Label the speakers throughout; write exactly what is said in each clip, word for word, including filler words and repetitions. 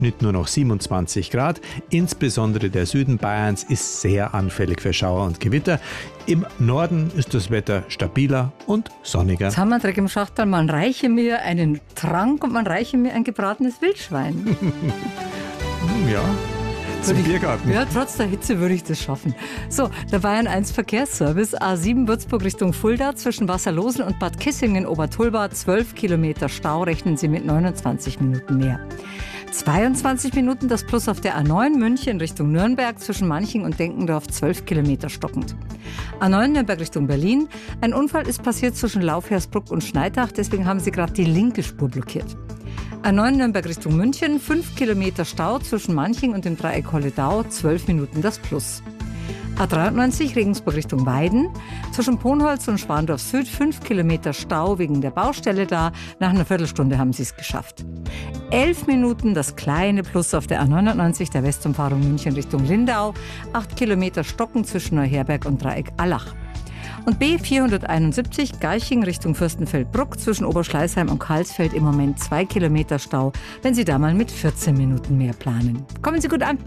Speaker 1: nicht nur noch siebenundzwanzig Grad. Insbesondere der Süden Bayerns ist sehr anfällig für Schauer und Gewitter. Im Norden ist das Wetter stabiler und sonniger.
Speaker 2: Jetzt haben wir einen Dreck im Schachtel. Man reiche mir einen Trank und man reiche mir ein gebratenes Wildschwein.
Speaker 1: Ja, zum
Speaker 2: ich,
Speaker 1: Biergarten.
Speaker 2: Ja, trotz der Hitze würde ich das schaffen. So, der Bayern eins Verkehrsservice. A sieben Würzburg Richtung Fulda zwischen Wasserlosen und Bad Kissingen Obertulba. zwölf Kilometer Stau, rechnen Sie mit neunundzwanzig Minuten mehr. zweiundzwanzig Minuten das Plus auf der A neun München Richtung Nürnberg zwischen Manching und Denkendorf, zwölf Kilometer stockend. A neun Nürnberg Richtung Berlin. Ein Unfall ist passiert zwischen Laufhersbruck und Schneidach, deswegen haben sie gerade die linke Spur blockiert. A neun Nürnberg Richtung München, fünf Kilometer Stau zwischen Manching und dem Dreieck Holledau, zwölf Minuten das Plus. A dreiundneunzig Regensburg Richtung Weiden, zwischen Ponholz und Schwandorf Süd, fünf Kilometer Stau wegen der Baustelle da. Nach einer Viertelstunde haben sie es geschafft. elf Minuten das kleine Plus auf der A neunundneunzig, der Westumfahrung München Richtung Lindau, acht Kilometer Stocken zwischen Neuherberg und Dreieck Allach. Und B vierhunderteinundsiebzig Garching Richtung Fürstenfeldbruck zwischen Oberschleißheim und Karlsfeld im Moment zwei Kilometer Stau, wenn Sie da mal mit vierzehn Minuten mehr planen. Kommen Sie gut an.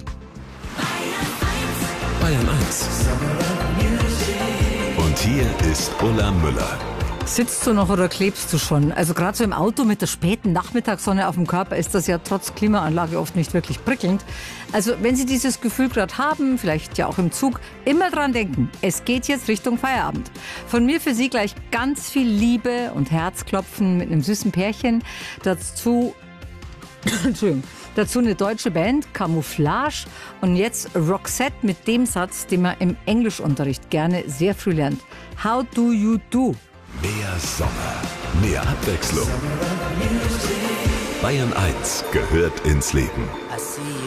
Speaker 3: Bayern eins. Und hier ist Ulla Müller.
Speaker 2: Sitzt du noch oder klebst du schon? Also gerade so im Auto mit der späten Nachmittagssonne auf dem Körper ist das ja trotz Klimaanlage oft nicht wirklich prickelnd. Also wenn Sie dieses Gefühl gerade haben, vielleicht ja auch im Zug, immer dran denken, es geht jetzt Richtung Feierabend. Von mir für Sie gleich ganz viel Liebe und Herzklopfen mit einem süßen Pärchen. Dazu, Entschuldigung, dazu eine deutsche Band, Camouflage. Und jetzt Roxette mit dem Satz, den man im Englischunterricht gerne sehr früh lernt. How do you do?
Speaker 3: Mehr Sommer, mehr Abwechslung. Bayern eins gehört ins Leben.